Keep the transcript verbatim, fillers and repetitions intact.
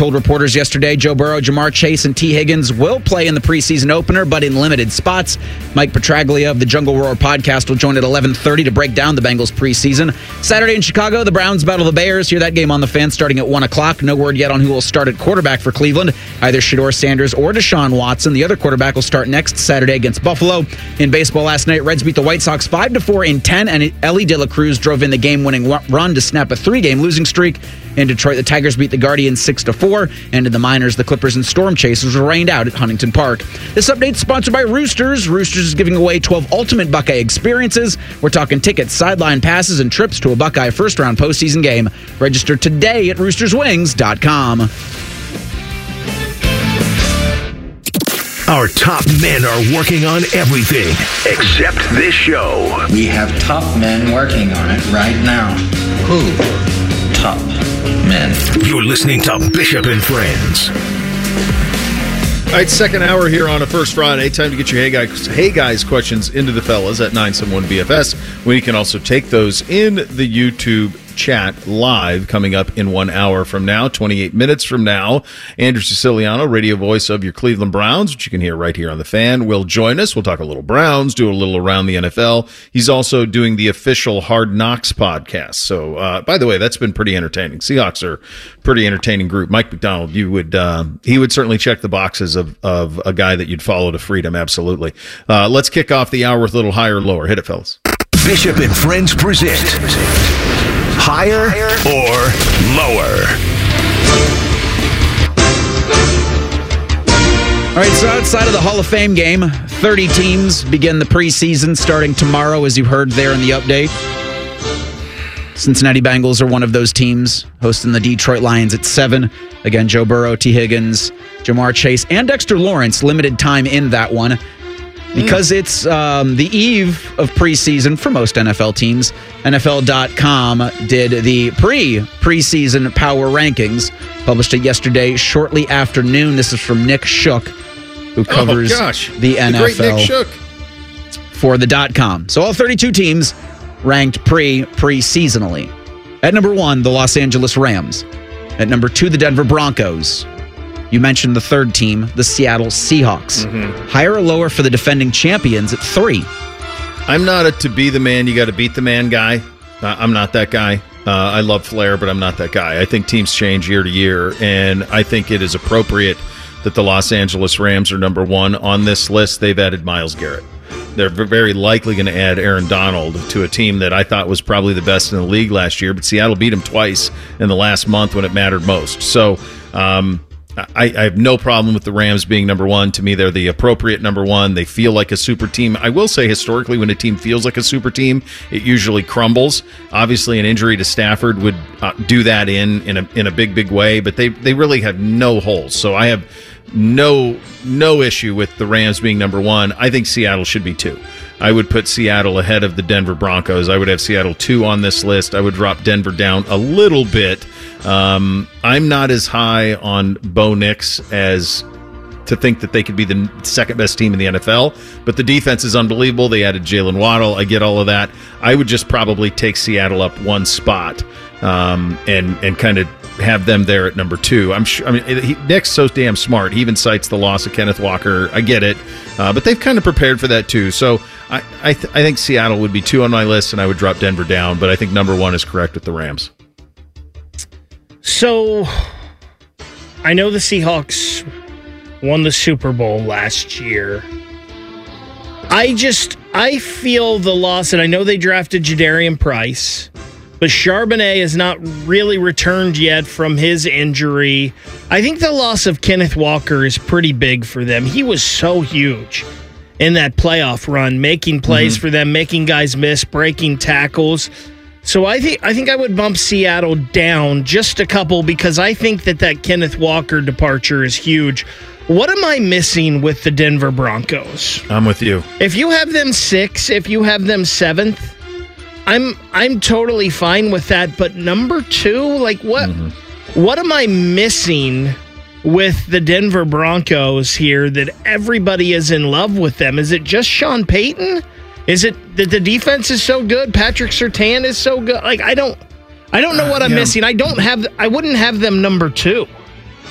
told reporters yesterday Joe Burrow, Jamar Chase, and T. Higgins will play in the preseason opener, but in limited spots. Mike Petraglia of the Jungle Roar podcast will join at eleven thirty to break down the Bengals preseason. Saturday in Chicago, the Browns battle the Bears. Hear that game on the Fan starting at one o'clock. No word yet on who will start at quarterback for Cleveland, either Shedeur Sanders or Deshaun Watson. The other quarterback will start next Saturday against Buffalo. In baseball last night, Reds beat the White Sox five to four in ten, and Ellie De La Cruz drove in the game-winning run to snap a three-game losing streak. In Detroit, the Tigers beat the Guardians six to four, and in the minors, the Clippers and Storm Chasers were rained out at Huntington Park. This update is sponsored by Roosters. Roosters is giving away twelve ultimate Buckeye experiences. We're talking tickets, sideline passes, and trips to a Buckeye first-round postseason game. Register today at roosters wings dot com. Our top men are working on everything except this show. We have top men working on it right now. Who? Top men. You're listening to Bishop and Friends. All right, second hour here on a First Friday. Time to get your Hey Guys, hey guys questions into the fellas at nine seven one B F S. We can also take those in the YouTube chat live coming up in one hour from now, twenty-eight minutes from now. Andrew Siciliano, radio voice of your Cleveland Browns, which you can hear right here on the Fan, will join us. We'll talk a little Browns, do a little around the N F L. He's also doing the official Hard Knocks podcast. So, uh, by the way, that's been pretty entertaining. Seahawks are a pretty entertaining group. Mike McDonald, you would uh, he would certainly check the boxes of, of a guy that you'd follow to freedom. Absolutely. Uh, let's kick off the hour with a little higher or lower. Hit it, fellas. Bishop and Friends present Higher or Lower? All right, so outside of the Hall of Fame game, thirty teams begin the preseason starting tomorrow, as you heard there in the update. Cincinnati Bengals are one of those teams, hosting the Detroit Lions at seven. Again, Joe Burrow, T. Higgins, Jamar Chase, and Dexter Lawrence, limited time in that one. Because it's um, the eve of preseason for most N F L teams, N F L dot com did the pre-preseason power rankings, published it yesterday shortly after noon. This is from Nick Shook, who covers oh, gosh. the N F L the great Nick Shook. For the dot com. So all thirty-two teams ranked pre-preseasonally. At number one, the Los Angeles Rams. At number two, the Denver Broncos. You mentioned the third team, the Seattle Seahawks. Mm-hmm. Higher or lower for the defending champions at three? I'm not a to be the man, you got to beat the man guy. Uh, I'm not that guy. Uh, I love Flair, but I'm not that guy. I think teams change year to year, and I think it is appropriate that the Los Angeles Rams are number one on this list. They've added Myles Garrett. They're very likely going to add Aaron Donald to a team that I thought was probably the best in the league last year, but Seattle beat them twice in the last month when it mattered most. So, um, I, I have no problem with the Rams being number one. To me, they're the appropriate number one. They feel like a super team. I will say, historically, when a team feels like a super team, it usually crumbles. Obviously, an injury to Stafford would uh, do that in in a in a big, big way. But they they really have no holes. So I have no no issue with the Rams being number one. I think Seattle should be two. I would put Seattle ahead of the Denver Broncos. I would have Seattle two on this list. I would drop Denver down a little bit. Um, I'm not as high on Bo Nix as to think that they could be the second best team in the N F L, but the defense is unbelievable. They added Jalen Waddle. I get all of that. I would just probably take Seattle up one spot um, and and kind of have them there at number two. I'm sure. I mean, he, Nick's so damn smart. He even cites the loss of Kenneth Walker. I get it, uh, but they've kind of prepared for that too. So I I, th- I think Seattle would be two on my list, and I would drop Denver down. But I think number one is correct with the Rams. So, I know the Seahawks won the Super Bowl last year. I just, I feel the loss, and I know they drafted Jadarian Price, but Charbonnet has not really returned yet from his injury. I think the loss of Kenneth Walker is pretty big for them. He was so huge in that playoff run, making plays mm-hmm. for them, making guys miss, breaking tackles. So I think I think I would bump Seattle down just a couple because I think that that Kenneth Walker departure is huge. What am I missing with the Denver Broncos? I'm with you. If you have them six, if you have them seventh, I'm I'm totally fine with that. But number two, like what mm-hmm. what am I missing with the Denver Broncos here that everybody is in love with them? Is it just Sean Payton? Is it that the defense is so good? Patrick Surtain is so good. Like I don't, I don't know what I'm yeah. missing. I don't have. I wouldn't have them number two.